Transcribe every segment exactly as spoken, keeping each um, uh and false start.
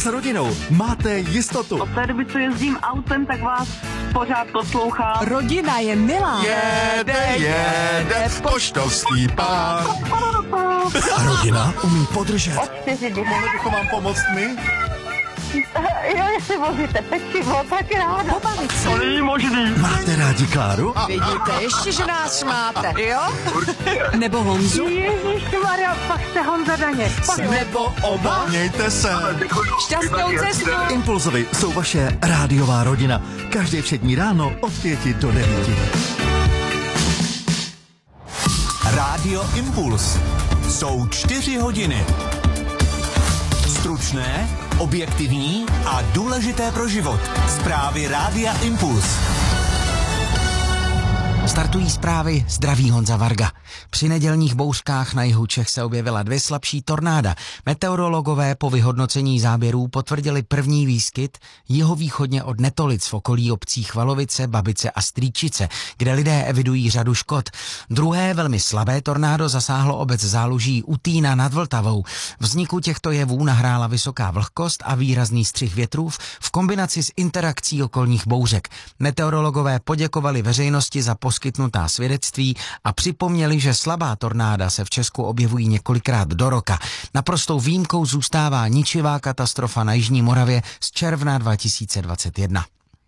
S rodinou máte jistotu. Od té doby, co jezdím autem, tak vás pořád poslouchám. Rodina je milá. Jede, jede, poštovský pán. A rodina umí podržet. Od čtyři dny. Mohli bychom vám pomoct my? Jo, jestli vozíte pečivo, tak ráda. Pobavit se. To není možný. Máte rádi Kláru? Vidíte, ještě, že nás máte, jo? Nebo Honzu? Ježišmarja, pak jste Honza Daněk. Nebo oba? Mějte se. Šťastnou cestu. Impulzovi jsou vaše rádiová rodina. Každé všední ráno od pěti do devíti. Rádio Impuls. Jsou čtyři hodiny. Stručné, objektivní a důležité pro život. Zprávy Rádia Impuls. Startují zprávy, zdraví Honza Varga. Při nedělních bouřkách na jihu Čech se objevila dvě slabší tornáda. Meteorologové po vyhodnocení záběrů potvrdili první výskyt jihovýchodně od Netolic v okolí obcí Chvalovice, Babice a Strýčice, kde lidé evidují řadu škod. Druhé velmi slabé tornádo zasáhlo obec Záluží u Týna nad Vltavou. Vzniku těchto jevů nahrála vysoká vlhkost a výrazný střih větrů v kombinaci s interakcí okolních bouřek. Meteorologové poděkovali veřejnosti za poskytnutá svědectví a připomněli, že slabá tornáda se v Česku objevují několikrát do roka. Naprostou výjimkou zůstává ničivá katastrofa na Jižní Moravě z června dva tisíce dvacet jedna.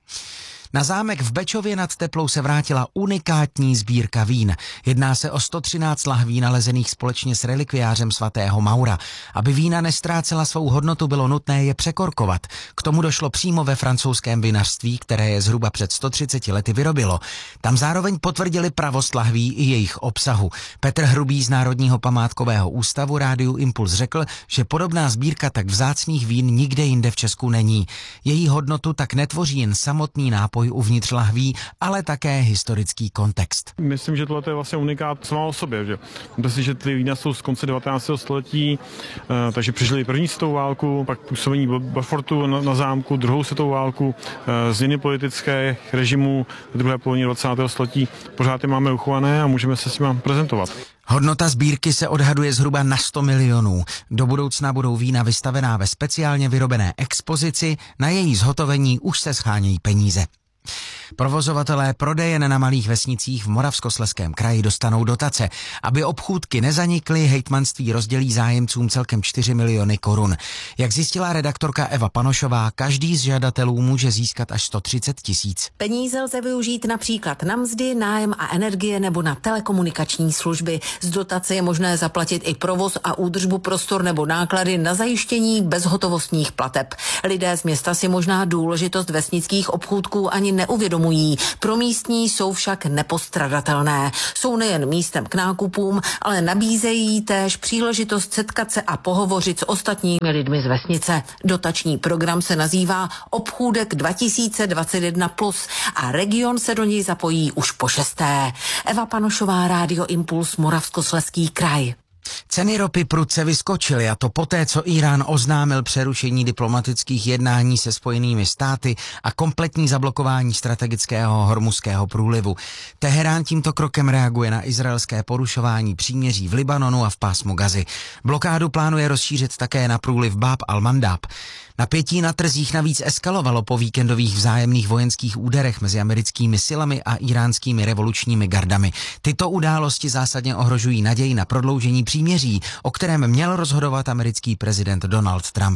Na zámek v Bečově nad Teplou se vrátila unikátní sbírka vín. Jedná se o sto třináct lahví nalezených společně s relikviářem svatého Maura. Aby vína nestrácela svou hodnotu, bylo nutné je překorkovat. K tomu došlo přímo ve francouzském vinařství, které je zhruba před sto třiceti lety vyrobilo. Tam zároveň potvrdili pravost lahví i jejich obsahu. Petr Hrubý z Národního památkového ústavu Rádiu Impuls řekl, že podobná sbírka tak vzácných vín nikde jinde v Česku není. Její hodnotu tak netvoří jen samotný nápoj uvnitř lahví, ale také historický kontext. Myslím, že tohle je vlastně unikát sama o sobě. Že? Myslím si, že ty vína jsou z konce devatenáctého století, takže přežili první světovou válku, pak působení Beaufortu na, na zámku, druhou světovou válku, změny politické režimu v druhé polovině dvacátého století. Pořád je máme uchované a můžeme se s nimi prezentovat. Hodnota sbírky se odhaduje zhruba na sto milionů. Do budoucna budou vína vystavená ve speciálně vyrobené expozici, na její zhotovení už se schánějí peníze. Provozovatelé prodejen na malých vesnicích v Moravskoslezském kraji dostanou dotace. Aby obchůdky nezanikly, hejtmanství rozdělí zájemcům celkem čtyři miliony korun. Jak zjistila redaktorka Eva Panošová, každý z žadatelů může získat až sto třicet tisíc. Peníze lze využít například na mzdy, nájem a energie nebo na telekomunikační služby. Z dotace je možné zaplatit i provoz a údržbu prostor nebo náklady na zajištění bezhotovostních plateb. Lidé z města si možná důležitost vesnických obchůdků ani neuvědomují. Pro místní jsou však nepostradatelné. Jsou nejen místem k nákupům, ale nabízejí též příležitost setkat se a pohovořit s ostatními lidmi z vesnice. Dotační program se nazývá Obchůdek dva tisíce dvacet jedna plus a region se do něj zapojí už po šesté. Eva Panošová, Rádio Impuls, Moravskoslezský kraj. Ceny ropy prudce vyskočily, a to poté, co Irán oznámil přerušení diplomatických jednání se Spojenými státy a kompletní zablokování strategického hormuzského průlivu. Teherán tímto krokem reaguje na izraelské porušování příměří v Libanonu a v pásmu Gazy. Blokádu plánuje rozšířit také na průliv Bab al-Mandab. Napětí na trzích navíc eskalovalo po víkendových vzájemných vojenských úderech mezi americkými silami a iránskými revolučními gardami. Tyto události zásadně ohrožují naději na prodloužení příměří, o kterém měl rozhodovat americký prezident Donald Trump.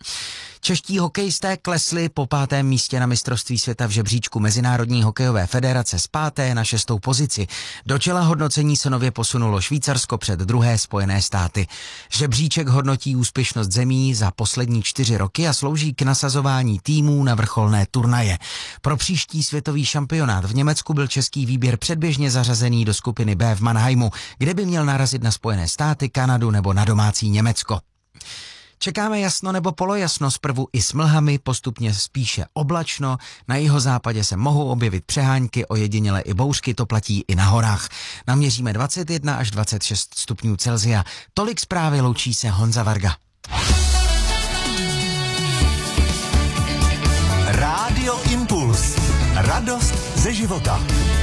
Čeští hokejisté klesli po pátém místě na mistrovství světa v žebříčku Mezinárodní hokejové federace z páté na šestou pozici. Do čela hodnocení se nově posunulo Švýcarsko před druhé Spojené státy. Žebříček hodnotí úspěšnost zemí za poslední čtyři roky a slouží k nasazování týmů na vrcholné turnaje. Pro příští světový šampionát v Německu byl český výběr předběžně zařazený do skupiny B v Mannheimu, kde by měl narazit na Spojené státy, Kanadu nebo na domácí Německo. Čekáme jasno nebo polojasno, zprvu i s mlhami, postupně spíše oblačno, na jihozápadě se mohou objevit přehánky, ojediněle i bouřky, to platí i na horách. Naměříme dvacet jedna až dvacet šest stupňů Celsia. Tolik zprávy, loučí se Honza Varga. Rádio Impuls. Radost ze života.